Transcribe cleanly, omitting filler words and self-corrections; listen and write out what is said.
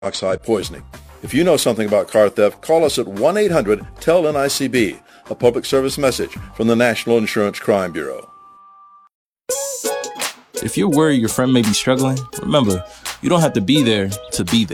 monoxide poisoning. If you know something about car theft, call us at 1-800-TEL-NICB, a public service message from the National Insurance Crime Bureau. If you're worried your friend may be struggling, remember, you don't have to be there to be there.